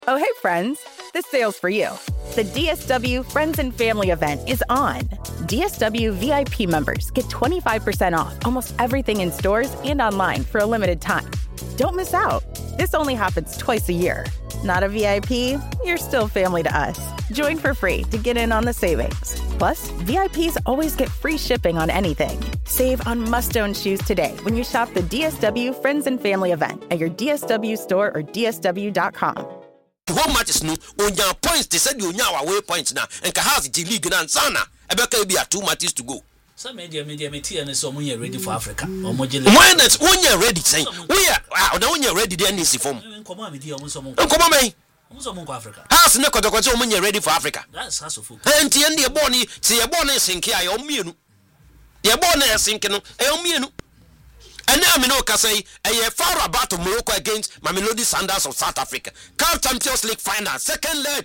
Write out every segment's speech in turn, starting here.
Oh, hey, friends. This sale's for you. The DSW Friends and Family event is on. DSW VIP members get 25% off almost everything in stores and online for a limited time. Don't miss out. This only happens twice a year. Not a VIP? You're still family to us. Join for free to get in on the savings. Plus, VIPs always get free shipping on anything. Save on must-own shoes today when you shop the DSW Friends and Family event at your DSW store or DSW.com. Home matches no onya points they said you nya away points na enka house the league na sana ebeka be 2 matches to go. Some media and so when you're ready for Africa. Or when you're ready saying we are when you're ready then is form. Come on me. Africa. House no kotokoto when you're ready for Africa. That's house of food. And the end your bony see your bonnet sink here your mienu. Your bonnet sinking no mienu. And now I know say a far about to Morocco against Mamelodi Sundowns of South Africa. CAF Champions League final, second leg.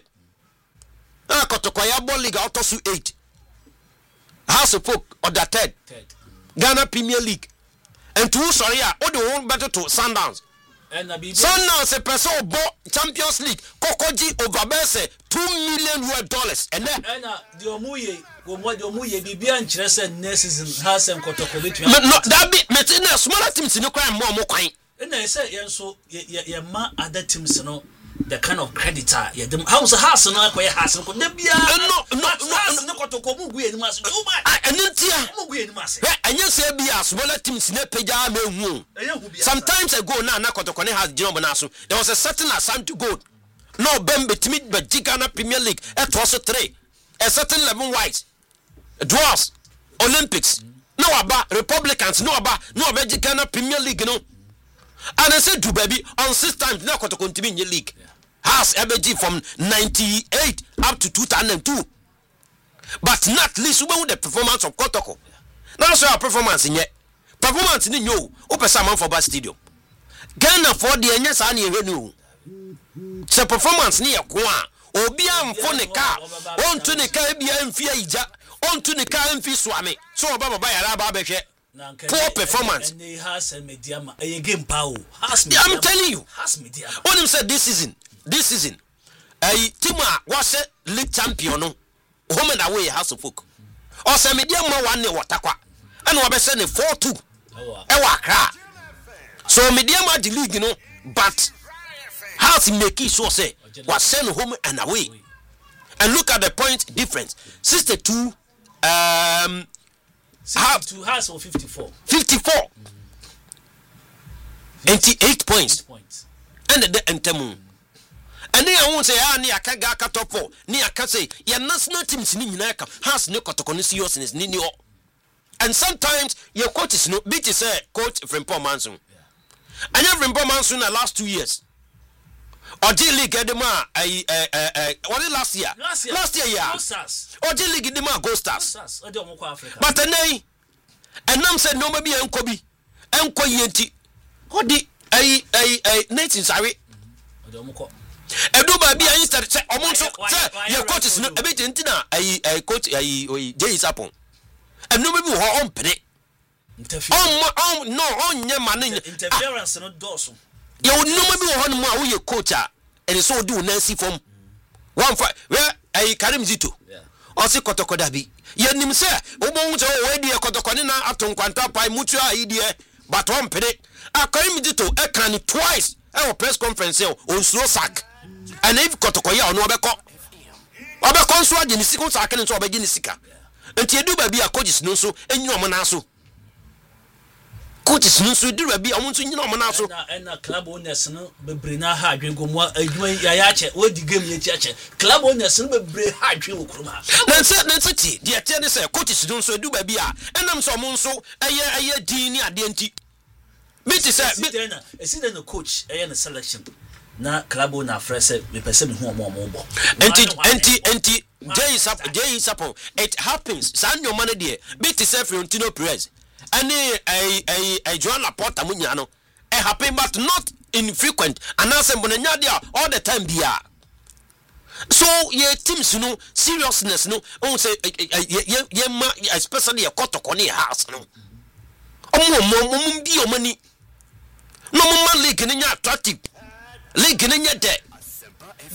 Kotokoya Ball League out of 8. House of Folk or the third. Ghana Premier League. And two sorry, all the one better to Sundowns. Sundowns a person bought Champions League. Kokoji over Bese $2 million. And then the Omuye what the Omuye be interested next has some Kotoko. No, that be Metina smaller teams in the crime more kind. And I say so ye ma other teams no the kind of creditor ye them house no akoye house ko na bia no Kotoko mu gu enima so enentia mu gu enima se enye say bia smaller teams na peja ma hu sometimes ago na Kotoko ne has jino na so there was a certain assigned to go no bem betimi be Ghana Premier League it was 3 a certain 11 white Dwarfs Olympics no about Republicans no about Ghana Premier League no and I said to baby on 6 times now to continue in the league has EBG from 98 up to 2002 but not least when the performance of Kotoko now so our performance in you open some for Bas Stadium Ghana for the Enyas and you so performance near Kwa obi amfo ne car onto ne car bia mfia ija onto ne car mfi swame so oba baba yara ba behwe poor performance and they has a medium a game power I'm telling you has medium when him said this season a team was league champion no home and away House of Folk or say medium one ne watakwa and we be say 4-2 e wa kra so medium the league you know but House make it so say was sent home and away. And look at the point difference. 62 House or 54. 88 points. And the Entemu. And then I won't say ni akaga top 4. Ni akase ya national teams ni nyinaka has no Kotoko seriousness ni ni. And sometimes your coach is no beat say coach Frimpong Manson. And Frimpong Manson the last 2 years. Oji League edema what did last year yeah Oji League edema Go Stars but nay and nam said no maybe enkobi enko yenti odi natin sare edo ba bia instead say omonso say your coach is no e be ntina coach Jay Sapon and no maybe ho on pene no man interference no doso you no maybe ho no a wo coach and so do Nancy from 1-5 where Karim Zito or say Kotoko dabi ye nim say obo so we dey Kotoko ni na atonkwanta pai mutu a idie but one pede Karim Zito e can twice e press conference on slow sack and if Kotoko ya ono obeko nso age ni sika sack ni so obegi ni sika enti edu ba bia coaches no so enyi omo na so coaches no so do ba bia omo so nyina omo na so na club owners no bebre na ha adwengo mu adwuma ya che o di game ye che club owners no bebre ha adwen okuruma na ti de tie ne say coaches no so do ba bia enam so omo nso eye din ni ade enti biti say esi den coach eye na selection na club owner fresh me pese me hu omo bo enti Jay Sapon it happens san your money there biti say Frontino Perez and a Joan Laporta munyano it happen but not infrequent and now say monanya there all the time bia so your teams you know seriousness no on say especially a Kotoko ni house no omo bi o mani no mo man league ni attractive league ni de